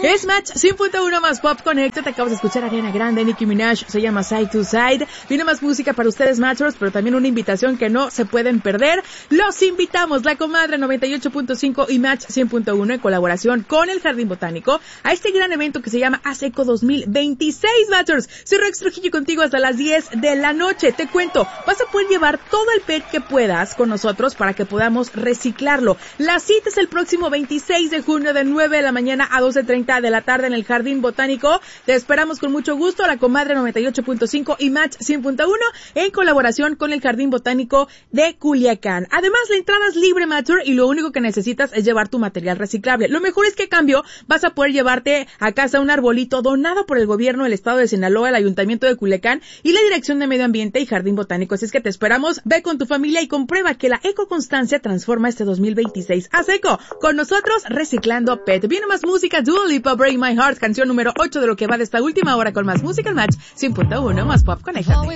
Es Match 100.1 más Pop Connecta. Te acabas de escuchar a Ariana Grande, Nicki Minaj, se llama Side to Side. Viene más música para ustedes, Matchers, pero también una invitación que no se pueden perder. Los invitamos, La Comadre 98.5 y Match 100.1 en colaboración con el Jardín Botánico a este gran evento que se llama ASECO 2026, Matchers. Soy Rex Trujillo contigo hasta las 10 de la noche. Te cuento, vas a poder llevar todo el PET que puedas con nosotros para que podamos reciclarlo. La cita es el próximo 26 de junio de 9 de la mañana a 12:30 de la tarde en el Jardín Botánico. Te esperamos con mucho gusto, La Comadre 98.5 y Match 100.1 en colaboración con el Jardín Botánico de Culiacán. Además, la entrada es libre, Mature, y lo único que necesitas es llevar tu material reciclable. Lo mejor es que a cambio vas a poder llevarte a casa un arbolito donado por el gobierno del estado de Sinaloa, el Ayuntamiento de Culiacán y la Dirección de Medio Ambiente y Jardín Botánico. Así es que te esperamos, ve con tu familia y comprueba que la ecoconstancia transforma este 2026. ASECO, con nosotros reciclando PET. Viene más música, Dua Lipa, Break My Heart, canción número 8 de lo que va de esta última hora con más música en Match 100.1 más Pop. Conéctate.